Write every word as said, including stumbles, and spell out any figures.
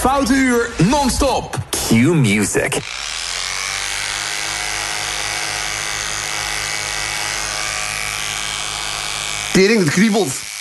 Foute Uur non-stop. Q Music. Tering, het kriebelt.